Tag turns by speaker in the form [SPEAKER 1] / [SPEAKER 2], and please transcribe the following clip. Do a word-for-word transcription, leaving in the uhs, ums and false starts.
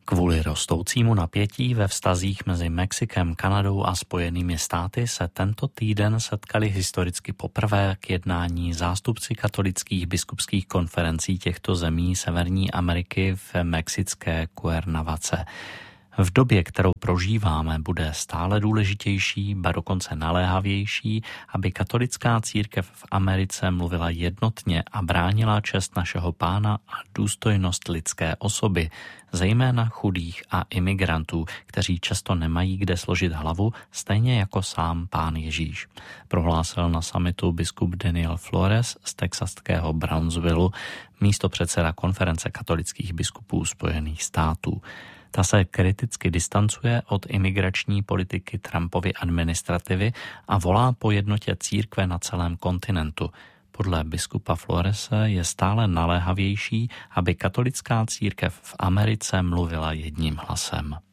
[SPEAKER 1] Kvůli rostoucímu napětí ve vztazích mezi Mexikem, Kanadou a Spojenými státy se tento týden setkali historicky poprvé k jednání zástupci katolických biskupských konferencí těchto zemí Severní Ameriky v mexické Cuernavace. V době, kterou prožíváme, bude stále důležitější, ba dokonce naléhavější, aby katolická církev v Americe mluvila jednotně a bránila čest našeho Pána a důstojnost lidské osoby, zejména chudých a imigrantů, kteří často nemají kde složit hlavu, stejně jako sám Pán Ježíš, prohlásil na summitu biskup Daniel Flores z texaského Brownsvillu, místopředseda konference katolických biskupů Spojených států. Ta se kriticky distancuje od imigrační politiky Trumpovy administrativy a volá po jednotě církve na celém kontinentu. Podle biskupa Florese je stále naléhavější, aby katolická církev v Americe mluvila jedním hlasem.